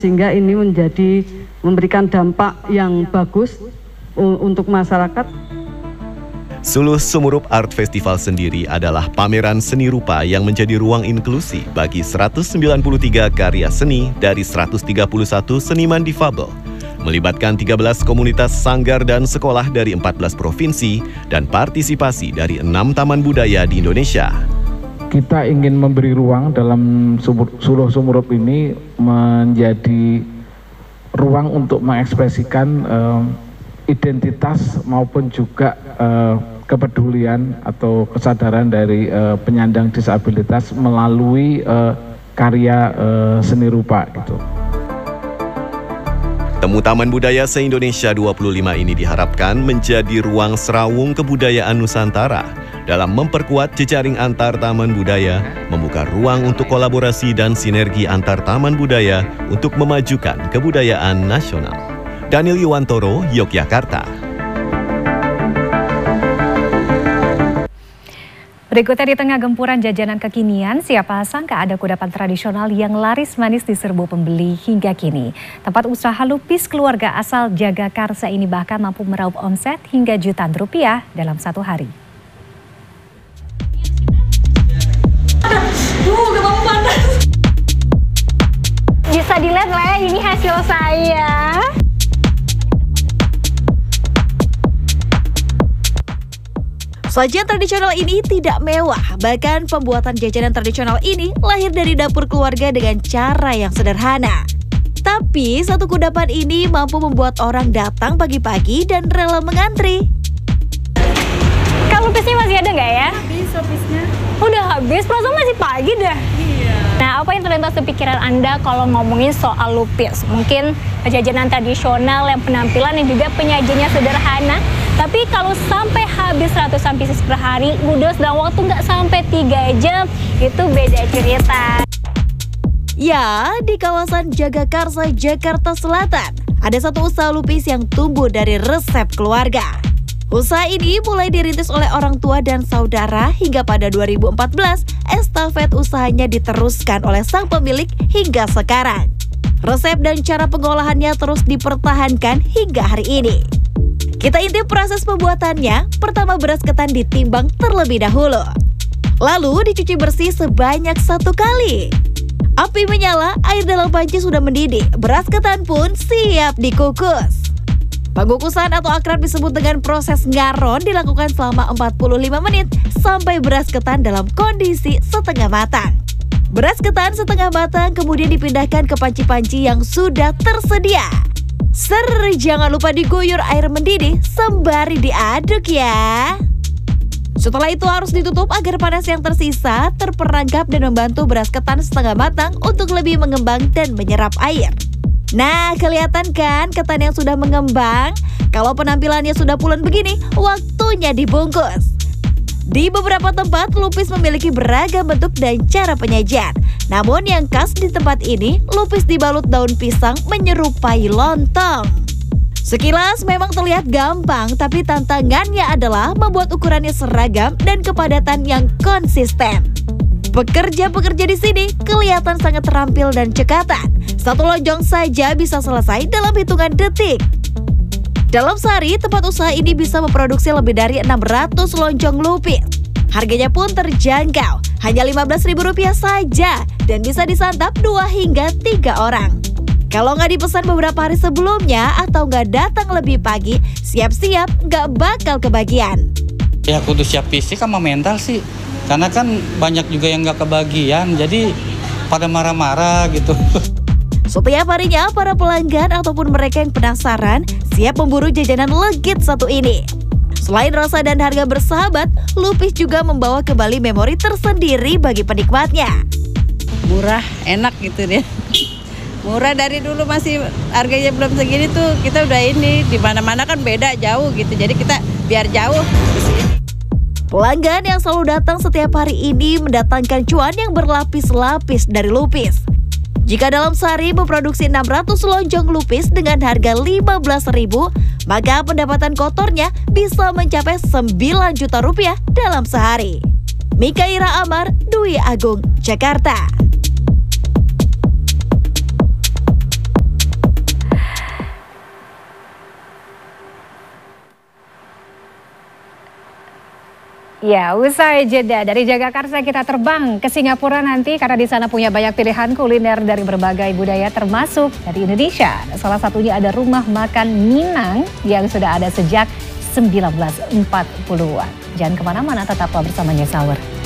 Sehingga ini memberikan dampak yang bagus untuk masyarakat. Suluh Sumurup Art Festival sendiri adalah pameran seni rupa yang menjadi ruang inklusi bagi 193 karya seni dari 131 seniman difabel. Melibatkan 13 komunitas sanggar dan sekolah dari 14 provinsi dan partisipasi dari 6 taman budaya di Indonesia. Kita ingin memberi ruang dalam Suluh Sumurup ini menjadi ruang untuk mengekspresikan identitas maupun juga kepedulian atau kesadaran dari penyandang disabilitas melalui karya seni rupa gitu. Temu Taman Budaya se-Indonesia 25 ini diharapkan menjadi ruang serawung kebudayaan Nusantara dalam memperkuat jejaring antar taman budaya, membuka ruang untuk kolaborasi dan sinergi antar taman budaya untuk memajukan kebudayaan nasional. Daniel Yuwantoro, Yogyakarta. Berikutnya, di tengah gempuran jajanan kekinian, siapa sangka ada kudapan tradisional yang laris manis diserbu pembeli hingga kini. Tempat usaha lupis keluarga asal Jagakarsa ini bahkan mampu meraup omset hingga jutaan rupiah dalam satu hari. Bisa dilihat lah, ini hasil saya. Sajian tradisional ini tidak mewah, bahkan pembuatan jajanan tradisional ini lahir dari dapur keluarga dengan cara yang sederhana. Tapi satu kudapan ini mampu membuat orang datang pagi-pagi dan rela mengantri. Kalau lupisnya masih ada nggak ya? Habis lupisnya. Udah habis, perasaan masih pagi dah. Iya. Nah, apa yang terlintas di pikiran Anda kalau ngomongin soal lupis? Mungkin jajanan tradisional yang penampilan dan juga penyajiannya sederhana. Tapi kalau sampai habis ratusan pieces per hari, ludes dalam waktu nggak sampai 3 jam, itu beda cerita. Ya, di kawasan Jagakarsa, Jakarta Selatan, ada satu usaha lupis yang tumbuh dari resep keluarga. Usaha ini mulai dirintis oleh orang tua dan saudara hingga pada 2014, estafet usahanya diteruskan oleh sang pemilik hingga sekarang. Resep dan cara pengolahannya terus dipertahankan hingga hari ini. Kita intip proses pembuatannya. Pertama, beras ketan ditimbang terlebih dahulu. Lalu dicuci bersih sebanyak 1 kali. Api menyala, air dalam panci sudah mendidih. Beras ketan pun siap dikukus. Pengukusan atau akrab disebut dengan proses ngaron dilakukan selama 45 menit sampai beras ketan dalam kondisi setengah matang. Beras ketan setengah matang kemudian dipindahkan ke panci-panci yang sudah tersedia. Jangan lupa diguyur air mendidih sembari diaduk ya. Setelah itu harus ditutup agar panas yang tersisa terperangkap dan membantu beras ketan setengah matang untuk lebih mengembang dan menyerap air. Nah, kelihatan kan ketan yang sudah mengembang? Kalau penampilannya sudah pulen begini, waktunya dibungkus. Di beberapa tempat, lupis memiliki beragam bentuk dan cara penyajian. Namun yang khas di tempat ini, lupis dibalut daun pisang menyerupai lontong. Sekilas memang terlihat gampang, tapi tantangannya adalah membuat ukurannya seragam dan kepadatan yang konsisten. Pekerja-pekerja di sini kelihatan sangat terampil dan cekatan. Satu lonjong saja bisa selesai dalam hitungan detik. Dalam sehari, tempat usaha ini bisa memproduksi lebih dari 600 lonjong lupis. Harganya pun terjangkau, hanya Rp15.000 saja dan bisa disantap 2 hingga 3 orang. Kalau nggak dipesan beberapa hari sebelumnya atau nggak datang lebih pagi, siap-siap nggak bakal kebagian. Ya kudu siap fisik sama mental sih, karena kan banyak juga yang nggak kebagian, jadi pada marah-marah gitu. Setiap harinya para pelanggan ataupun mereka yang penasaran siap memburu jajanan legit satu ini. Selain rasa dan harga bersahabat, lupis juga membawa kembali memori tersendiri bagi penikmatnya. Murah, enak gitu deh. Murah dari dulu masih harganya belum segini tuh kita udah ini di mana-mana kan beda jauh gitu. Jadi kita biar jauh di sini. Pelanggan yang selalu datang setiap hari ini mendatangkan cuan yang berlapis-lapis dari lupis. Jika dalam sehari memproduksi 600 lonjong lupis dengan harga Rp15.000, maka pendapatan kotornya bisa mencapai Rp9 juta dalam sehari. Mika Ira Amar, Dwi Agung, Jakarta. Ya, usai jeda dari Jagakarsa kita terbang ke Singapura nanti karena di sana punya banyak pilihan kuliner dari berbagai budaya termasuk dari Indonesia. Salah satunya ada rumah makan Minang yang sudah ada sejak 1940-an. Jangan kemana-mana, tetaplah bersama News Hour.